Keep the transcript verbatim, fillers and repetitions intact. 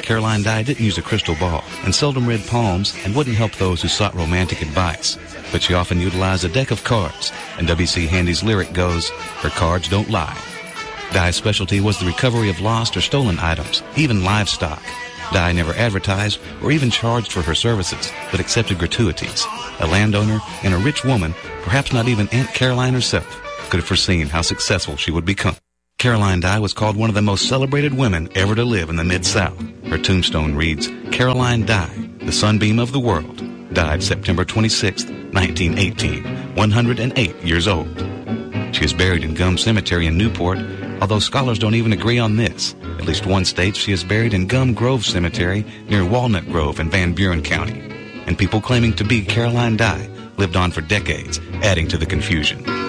Caroline Dye didn't use a crystal ball and seldom read palms and wouldn't help those who sought romantic advice. But she often utilized a deck of cards, and W C Handy's lyric goes, "Her cards don't lie." Dye's specialty was the recovery of lost or stolen items, even livestock. Dye never advertised or even charged for her services, but accepted gratuities. A landowner and a rich woman, perhaps not even Aunt Caroline herself, could have foreseen how successful she would become. Caroline Dye was called one of the most celebrated women ever to live in the Mid-South. Her tombstone reads, Caroline Dye, the sunbeam of the world, died September twenty-sixth, nineteen eighteen, one hundred eight years old. She is buried in Gum Cemetery in Newport, although scholars don't even agree on this. At least one states she is buried in Gum Grove Cemetery near Walnut Grove in Van Buren County. And people claiming to be Caroline Dye lived on for decades, adding to the confusion.